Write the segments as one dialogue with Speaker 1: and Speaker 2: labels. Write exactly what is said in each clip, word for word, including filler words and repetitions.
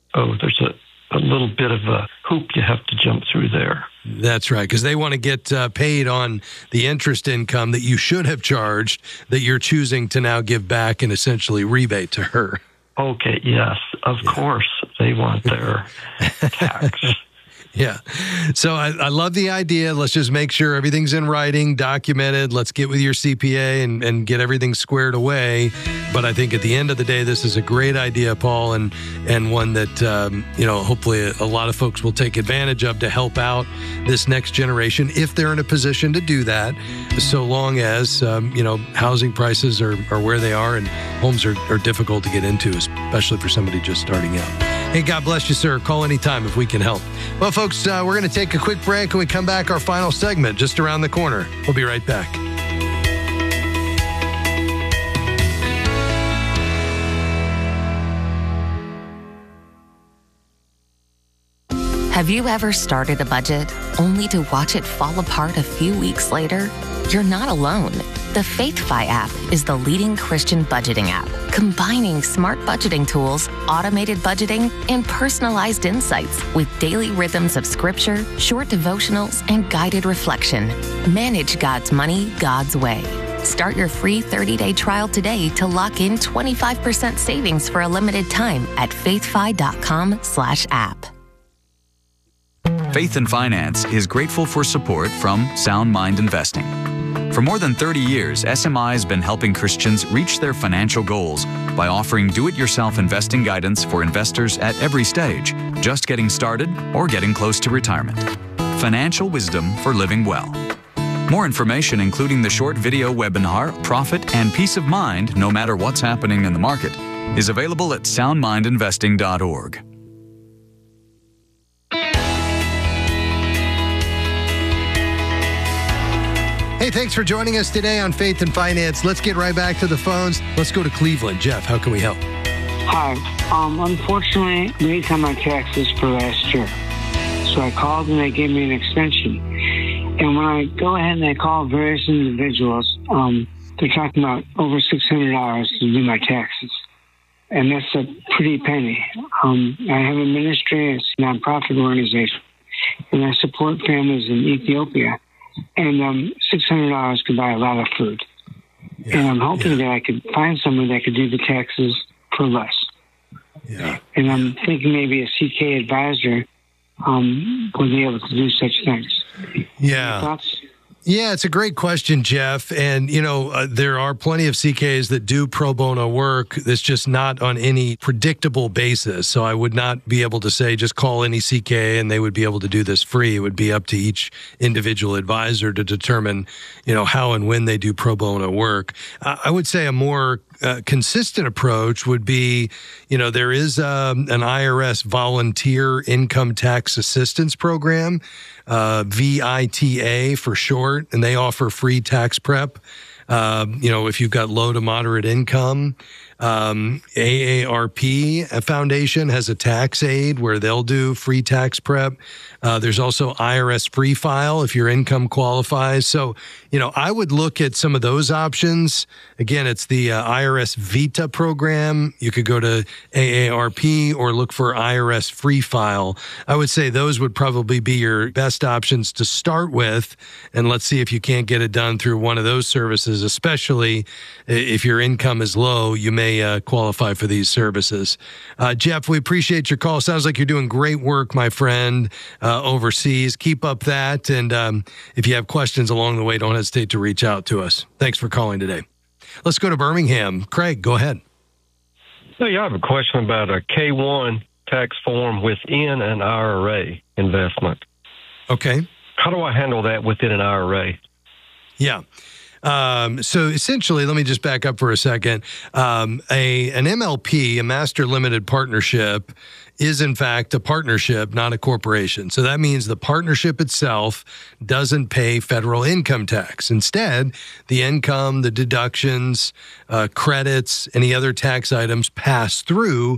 Speaker 1: oh, there's a, a little bit of a hoop you have to jump through there.
Speaker 2: That's right, because they want to get uh, paid on the interest income that you should have charged that you're choosing to now give back and essentially rebate to her.
Speaker 1: Okay, yes, of yeah. course they want their tax.
Speaker 2: Yeah. So I, I love the idea. Let's just make sure everything's in writing, documented. Let's get with your C P A and, and get everything squared away. But I think at the end of the day, this is a great idea, Paul, and and one that, um, you know, hopefully a, a lot of folks will take advantage of to help out this next generation if they're in a position to do that, so long as, um, you know, housing prices are, are where they are and homes are, are difficult to get into, especially for somebody just starting out. Hey, God bless you, sir. Call anytime if we can help. Well, folks, uh, we're going to take a quick break. When we come back, our final segment just around the corner. We'll be right back.
Speaker 3: Have you ever started a budget only to watch it fall apart a few weeks later? You're not alone. The FaithFi app is the leading Christian budgeting app, combining smart budgeting tools, automated budgeting, and personalized insights with daily rhythms of scripture, short devotionals, and guided reflection. Manage God's money God's way. Start your free thirty-day trial today to lock in twenty-five percent savings for a limited time at faithfi.com slash app.
Speaker 4: Faith and Finance is grateful for support from Sound Mind Investing. For more than thirty years, S M I has been helping Christians reach their financial goals by offering do-it-yourself investing guidance for investors at every stage, just getting started or getting close to retirement. Financial wisdom for living well. More information, including the short video webinar, Profit and Peace of Mind, no matter what's happening in the market, is available at sound mind investing dot org.
Speaker 2: Hey, thanks for joining us today on Faith and Finance. Let's get right back to the phones. Let's go to Cleveland. Jeff, how can we help?
Speaker 5: Hi. Um, unfortunately, they didn't have my taxes for last year. So I called and they gave me an extension. And when I go ahead and I call various individuals, um, they're talking about over six hundred dollars to do my taxes. And that's a pretty penny. Um, I have a ministry, it's a nonprofit organization, and I support families in Ethiopia. And um, six hundred dollars could buy a lot of food. Yeah, and I'm hoping yeah. that I could find someone that could do the taxes for less.
Speaker 2: Yeah.
Speaker 5: And I'm thinking maybe a C K advisor um, would be able to do such things.
Speaker 2: Yeah.
Speaker 5: Thoughts?
Speaker 2: Yeah, it's a great question, Jeff. And, you know, uh, there are plenty of C Ks that do pro bono work that's just not on any predictable basis. So I would not be able to say just call any C K and they would be able to do this free. It would be up to each individual advisor to determine, you know, how and when they do pro bono work. Uh, I would say a more uh, consistent approach would be, you know, there is um, an I R S volunteer income tax assistance program. Uh, V I T A for short, and they offer free tax prep. Uh, you know, if you've got low to moderate income, um, A A R P Foundation has a tax aid where they'll do free tax prep. Uh, there's also I R S Free File if your income qualifies. So, you know, I would look at some of those options. Again, it's the uh, I R S Vita program. You could go to A A R P or look for I R S Free File. I would say those would probably be your best options to start with. And let's see if you can't get it done through one of those services, especially if your income is low, you may uh, qualify for these services. Uh, Jeff, we appreciate your call. Sounds like you're doing great work, my friend. Uh, Uh, overseas. Keep up that. And um, if you have questions along the way, don't hesitate to reach out to us. Thanks for calling today. Let's go to Birmingham. Craig, go ahead.
Speaker 1: So yeah, I have a question about a K one tax form within an I R A investment.
Speaker 2: Okay.
Speaker 1: How do I handle that within an I R A?
Speaker 2: Yeah. Um, so essentially, let me just back up for a second. Um, a an M L P, a master limited partnership, is in fact a partnership, not a corporation. So that means the partnership itself doesn't pay federal income tax. Instead, the income, the deductions, uh, credits, any other tax items pass through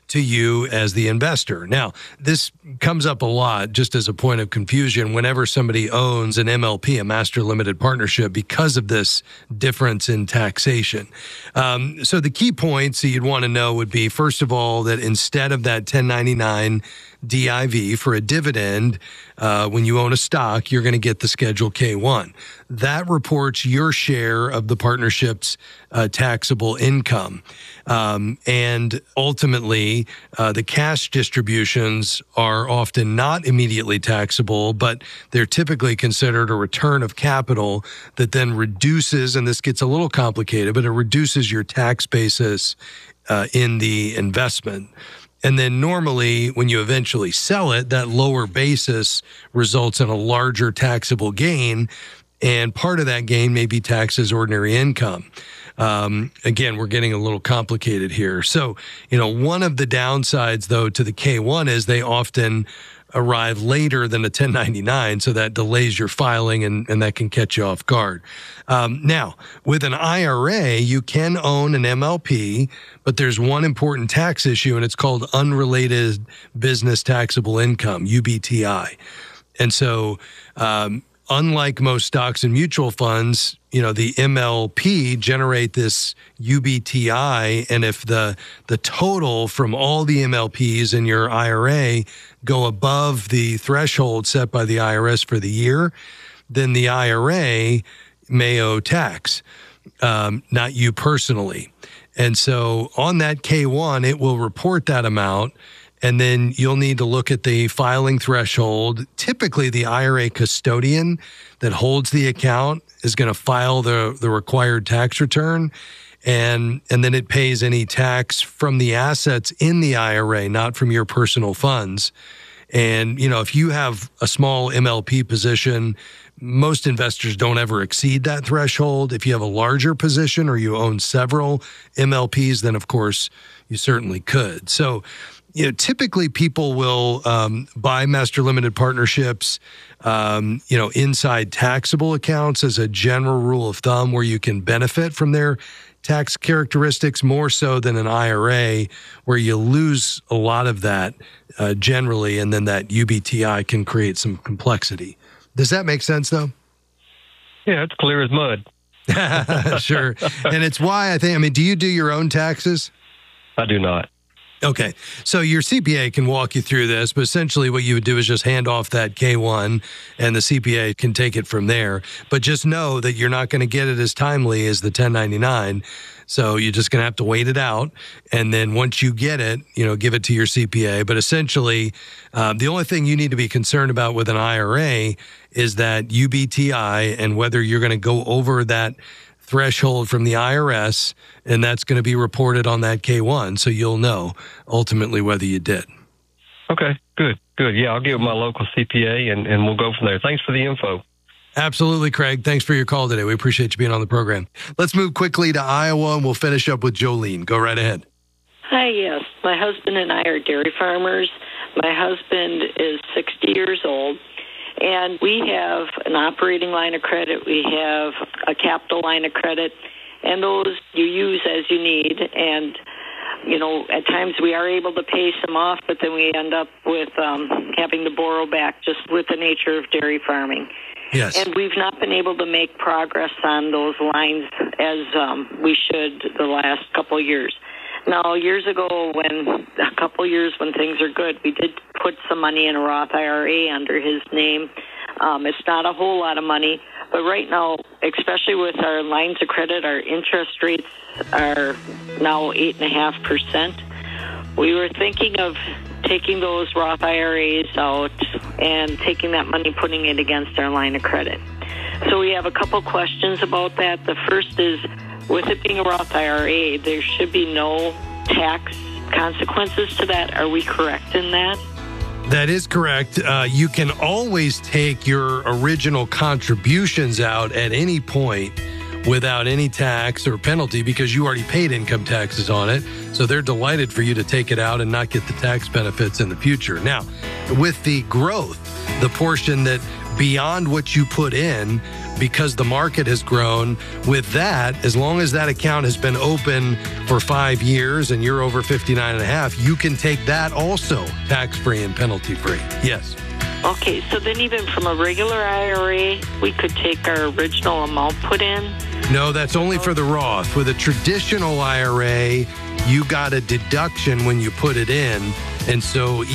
Speaker 2: to you as the investor. Now, this comes up a lot just as a point of confusion whenever somebody owns an M L P, a master limited partnership, because of this difference in taxation. Um, so the key points that you'd want to know would be, first of all, that instead of that ten ninety-nine D I V for a dividend, uh, when you own a stock, you're going to get the Schedule K one. That reports your share of the partnership's uh, taxable income. Um, and ultimately, uh, the cash distributions are often not immediately taxable, but they're typically considered a return of capital that then reduces, and this gets a little complicated, but it reduces your tax basis uh, in the investment. And then normally, when you eventually sell it, that lower basis results in a larger taxable gain, and part of that gain may be taxed as ordinary income. Um, again, we're getting a little complicated here. So, you know, one of the downsides, though, to the K one is they often arrive later than a ten ninety-nine, so that delays your filing, and, and that can catch you off guard. Um, now, with an I R A, you can own an M L P, but there's one important tax issue, and it's called unrelated business taxable income, U B T I. And so, um, unlike most stocks and mutual funds, you know, the M L P generate this U B T I, and if the the total from all the M L Ps in your I R A go above the threshold set by the I R S for the year, then the I R A may owe tax, um, not you personally. And so on that K one, it will report that amount, and then you'll need to look at the filing threshold. Typically, the I R A custodian that holds the account is going to file the, the required tax return, and and then it pays any tax from the assets in the I R A, not from your personal funds. And, you know, if you have a small M L P position, most investors don't ever exceed that threshold. If you have a larger position or you own several M L Ps, then, of course, you certainly could. So, you know, typically people will um, buy master limited partnerships, um, you know, inside taxable accounts as a general rule of thumb, where you can benefit from their tax characteristics more so than an I R A, where you lose a lot of that uh, generally, and then that U B T I can create some complexity. Does that make sense, though?
Speaker 1: Yeah, it's clear as mud.
Speaker 2: Sure. And it's why I think, I mean, do you do your own taxes?
Speaker 1: I do not.
Speaker 2: Okay. So your C P A can walk you through this, but essentially what you would do is just hand off that K one, and the C P A can take it from there. But just know that you're not going to get it as timely as the ten ninety-nine. So you're just going to have to wait it out. And then once you get it, you know, give it to your C P A. But essentially, um, the only thing you need to be concerned about with an I R A is that U B T I, and whether you're going to go over that threshold from the I R S, and that's going to be reported on that K one, so you'll know ultimately whether you did.
Speaker 1: Okay, good, good. Yeah, I'll get with my local C P A, and, and we'll go from there. Thanks for the info.
Speaker 2: Absolutely, Craig. Thanks for your call today. We appreciate you being on the program. Let's move quickly to Iowa, and we'll finish up with Jolene. Go right ahead.
Speaker 6: Hi, yes. My husband and I are dairy farmers. My husband is sixty years old. And we have an operating line of credit. We have a capital line of credit, and those you use as you need. And, you know, at times we are able to pay some off, but then we end up with um, having to borrow back, just with the nature of dairy farming.
Speaker 2: Yes.
Speaker 6: And we've not been able to make progress on those lines as um, we should the last couple of years. Now, years ago, when a couple of years when things are good, we did put some money in a Roth I R A under his name. Um, it's not a whole lot of money, but right now, especially with our lines of credit, our interest rates are now eight and a half percent. We were thinking of taking those Roth I R As out and taking that money, putting it against our line of credit. So we have a couple questions about that. The first is, with it being a Roth I R A, there should be no tax consequences to that. Are we correct in that?
Speaker 2: That is correct. Uh, you can always take your original contributions out at any point without any tax or penalty, because you already paid income taxes on it. So they're delighted for you to take it out and not get the tax benefits in the future. Now, with the growth, the portion that beyond what you put in because the market has grown. With that, as long as that account has been open for five years and you're over fifty-nine and a half, you can take that also tax-free and penalty-free. Yes.
Speaker 6: Okay, so then even from a regular I R A, we could take our original amount put in?
Speaker 2: No, that's only for the Roth. With a traditional I R A, you got a deduction when you put it in. And so